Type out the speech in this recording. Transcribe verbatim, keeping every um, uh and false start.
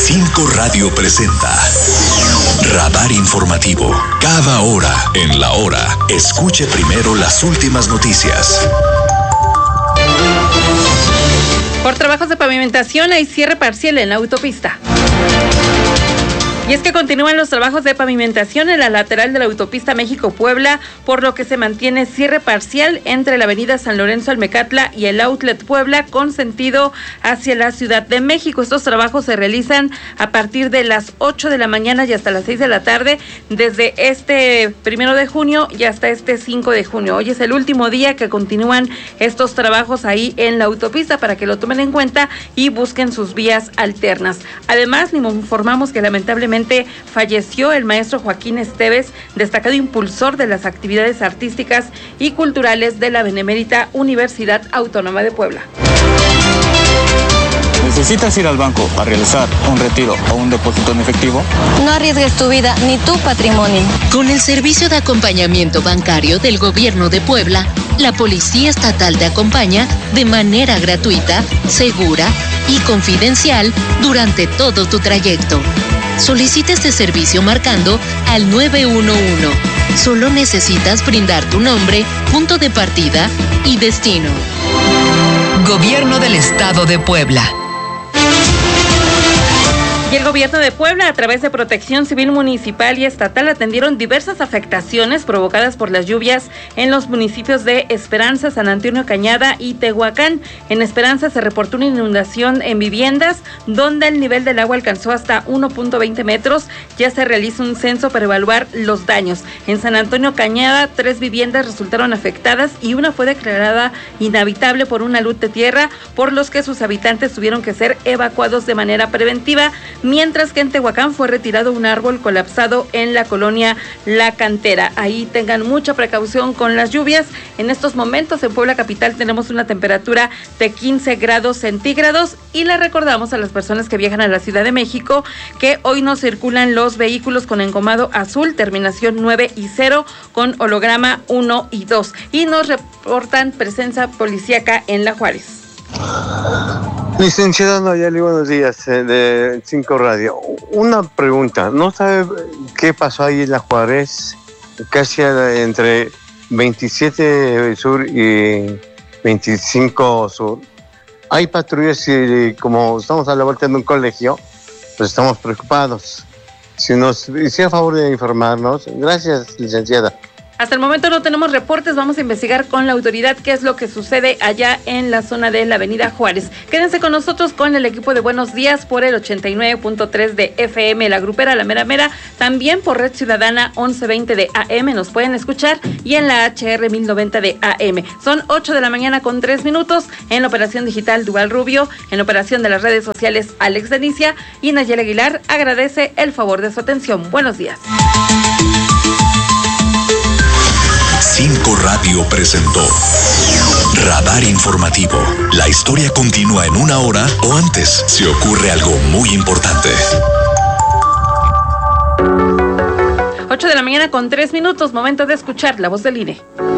Cinco Radio presenta Radar Informativo. Cada hora en la hora, escuche primero las últimas noticias. Por trabajos de pavimentación hay cierre parcial en la autopista. Y es que continúan los trabajos de pavimentación en la lateral de la autopista México-Puebla, por lo que se mantiene cierre parcial entre la avenida San Lorenzo Almecatla y el Outlet Puebla con sentido hacia la Ciudad de México. Estos trabajos se realizan a partir de las ocho de la mañana y hasta las seis de la tarde, desde este primero de junio y hasta este cinco de junio. Hoy es el último día que continúan estos trabajos ahí en la autopista para que lo tomen en cuenta y busquen sus vías alternas. Además, les informamos que lamentablemente falleció el maestro Joaquín Esteves, destacado impulsor de las actividades artísticas y culturales de la Benemérita Universidad Autónoma de Puebla. ¿Necesitas ir al banco a realizar un retiro o un depósito en efectivo? No arriesgues tu vida ni tu patrimonio. Con el servicio de acompañamiento bancario del Gobierno de Puebla, la Policía Estatal te acompaña de manera gratuita, segura y confidencial durante todo tu trayecto. Solicita este servicio marcando al nueve uno uno. Solo necesitas brindar tu nombre, punto de partida y destino. Gobierno del Estado de Puebla. Y el Gobierno de Puebla, a través de Protección Civil Municipal y Estatal, atendieron diversas afectaciones provocadas por las lluvias en los municipios de Esperanza, San Antonio Cañada y Tehuacán. En Esperanza se reportó una inundación en viviendas, donde el nivel del agua alcanzó hasta uno punto veinte metros. Ya se realiza un censo para evaluar los daños. En San Antonio Cañada, tres viviendas resultaron afectadas y una fue declarada inhabitable por una luz de tierra, por los que sus habitantes tuvieron que ser evacuados de manera preventiva. Mientras que en Tehuacán fue retirado un árbol colapsado en la colonia La Cantera. Ahí tengan mucha precaución con las lluvias. En estos momentos en Puebla Capital tenemos una temperatura de quince grados centígrados y le recordamos a las personas que viajan a la Ciudad de México que hoy no circulan los vehículos con encomado azul, terminación nueve y cero, con holograma uno y dos. Y nos reportan presencia policíaca en La Juárez. Licenciado Nayeli, buenos días, eh, de Cinco Radio. Una pregunta, ¿no sabe qué pasó ahí en La Juárez? Casi entre veintisiete Sur y veinticinco Sur. Hay patrullas y como estamos a la vuelta de un colegio, pues estamos preocupados. Si nos hiciera favor de informarnos. Gracias, licenciada. Hasta el momento no tenemos reportes, vamos a investigar con la autoridad qué es lo que sucede allá en la zona de la Avenida Juárez. Quédense con nosotros con el equipo de Buenos Días por el ochenta y nueve punto tres de F M, la grupera La Mera Mera, también por Red Ciudadana once veinte de A M, nos pueden escuchar, y en la H R mil noventa de A M. Son ocho de la mañana con tres minutos, en la operación digital Duval Rubio, en la operación de las redes sociales Alex Denicia, y Nayeli Aguilar agradece el favor de su atención. Buenos días. Cinco Radio presentó Radar Informativo. La historia continúa en una hora o antes si ocurre algo muy importante. ocho de la mañana con tres minutos, momento de escuchar la voz del I N E.